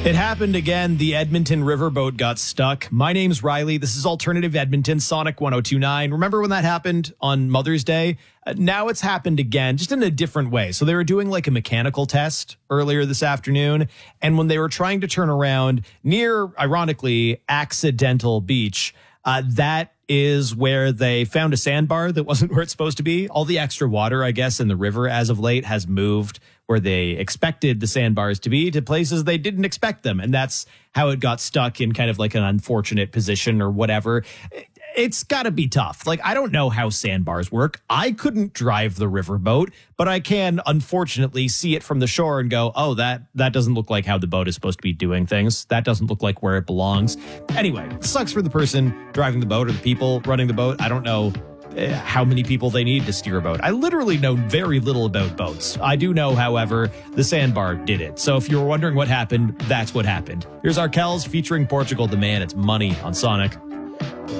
It happened again. The Edmonton riverboat got stuck. My name's Riley. This is Alternative Edmonton, Sonic 102.9. Remember when that happened on Mother's Day? Now it's happened again, just in a different way. So they were doing like a mechanical test earlier this afternoon. And when they were trying to turn around near, ironically, Accidental Beach, that is where they found a sandbar that wasn't where it's supposed to be. All the extra water, I guess, in the river as of late has moved where they expected the sandbars to be to places they didn't expect them. And that's how it got stuck in kind of like an unfortunate position or whatever. It's got to be tough. Like, I don't know how sandbars work. I couldn't drive the riverboat, but I can, unfortunately, see it from the shore and go, oh, that doesn't look like how the boat is supposed to be doing things. That doesn't look like where it belongs. Anyway, it sucks for the person driving the boat or the people running the boat. I don't know how many people they need to steer a boat. I literally know very little about boats. I do know, however, the sandbar did it. So if you were wondering what happened, that's what happened. Here's Arkells featuring Portugal the Man. It's Money on Sonic.